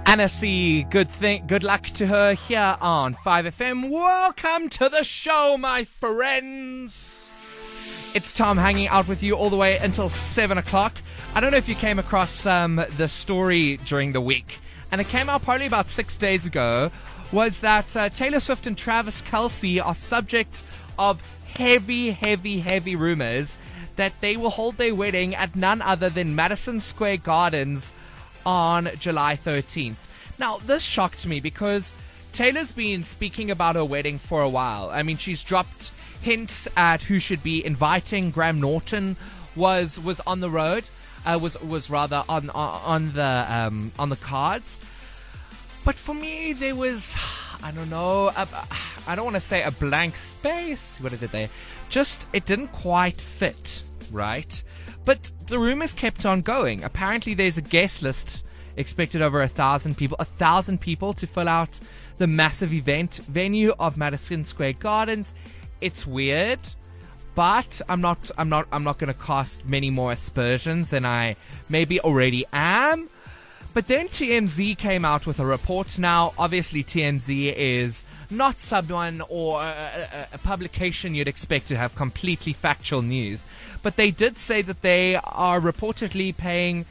Anna C, good luck to her here on 5FM. Welcome to the show, my friends. It's Tom hanging out with you all the way until 7 o'clock. I don't know if you came across the story during the week, and it came out probably about 6 days ago, was that Taylor Swift and Travis Kelce are subject of heavy rumors that they will hold their wedding at none other than Madison Square Gardens on July 13th. Now, this shocked me because Taylor's been speaking about her wedding for a while. I mean, she's dropped hints at who should be inviting. Graham Norton was on the road, was rather on the cards. But for me, there was, I don't know, I don't want to say a blank space. What did they? Just, it didn't quite fit, right? But the rumors kept on going. Apparently, there's a guest list expected over 1,000 people. 1,000 people to fill out the massive event venue of Madison Square Gardens. It's weird, but I'm not going to cast many more aspersions than I maybe already am. But then TMZ came out with a report. Now, obviously, TMZ is not someone or a publication you'd expect to have completely factual news. But they did say that they are reportedly paying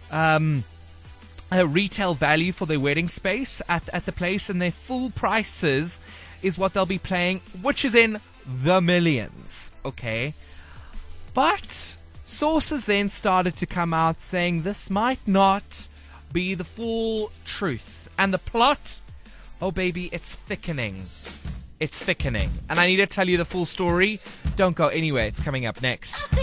a retail value for their wedding space at the place, and their full prices is what they'll be paying, which is in the millions. Okay? But sources then started to come out saying this might not be the full truth. And the plot, oh baby, it's thickening. It's thickening. And I need to tell you the full story. Don't go anywhere. It's coming up next.